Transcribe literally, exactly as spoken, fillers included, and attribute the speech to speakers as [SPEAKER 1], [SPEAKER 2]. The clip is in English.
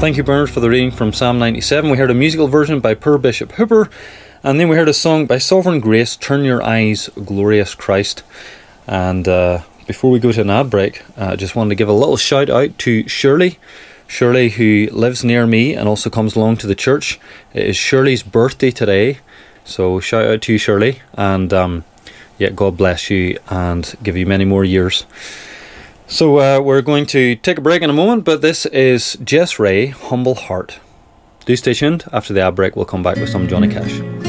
[SPEAKER 1] Thank you, Bernard, for the reading from Psalm ninety-seven. We heard a musical version by Poor Bishop Hooper, and then we heard a song by Sovereign Grace, Turn Your Eyes, Glorious Christ. And uh, before we go to an ad break, uh, I just wanted to give a little shout out to Shirley. Shirley, who lives near me and also comes along to the church. It is Shirley's birthday today, so shout out to you, Shirley, and um, yeah, God bless you and give you many more years. So uh, we're going to take a break in a moment, but this is Jess Ray, Humble Heart. Do stay tuned. After the ad break, we'll come back with some Johnny Cash.